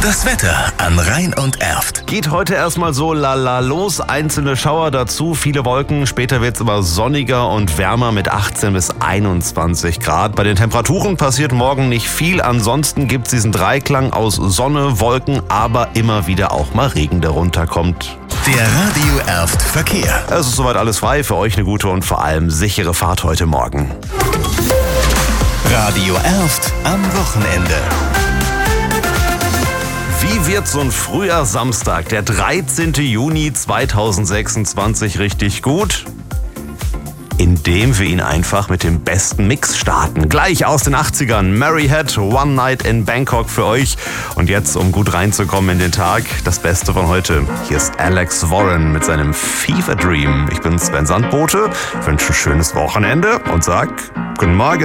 Das Wetter an Rhein und Erft. Geht heute erstmal so lala los. Einzelne Schauer dazu, viele Wolken. Später wird es immer sonniger und wärmer mit 18 bis 21 Grad. Bei den Temperaturen passiert morgen nicht viel. Ansonsten gibt es diesen Dreiklang aus Sonne, Wolken, aber immer wieder auch mal Regen, der runterkommt. Der Radio Erft Verkehr. Es ist soweit alles frei. Für euch eine gute und vor allem sichere Fahrt heute Morgen. Radio Erft am Wochenende. Wie wird so ein früher Samstag, der 13. Juni 2026, richtig gut? Indem wir ihn einfach mit dem besten Mix starten. Gleich aus den 80ern. Mary Had, One Night in Bangkok für euch. Und jetzt, um gut reinzukommen in den Tag, das Beste von heute. Hier ist Alex Warren mit seinem Fever Dream. Ich bin Sven Sandbote, wünsche ein schönes Wochenende und sag guten Morgen.